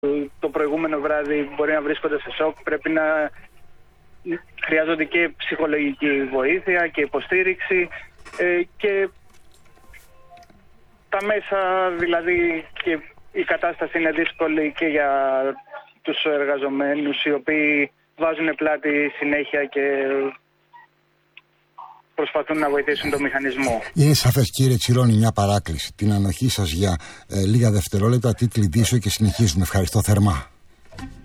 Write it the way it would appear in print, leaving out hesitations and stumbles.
το προηγούμενο βράδυ μπορεί να βρίσκονται σε σοκ. Πρέπει να χρειάζονται και ψυχολογική βοήθεια και υποστήριξη και τα μέσα, δηλαδή, και η κατάσταση είναι δύσκολη και για τους εργαζομένους, οι οποίοι βάζουν πλάτη συνέχεια και προσπαθούν να βοηθήσουν το μηχανισμό. Είναι σαφές, κύριε Τσιρόνι, μια παράκληση. Την ανοχή σας για λίγα δευτερόλεπτα, τι κλειδίσω και συνεχίζουμε. Ευχαριστώ θερμά.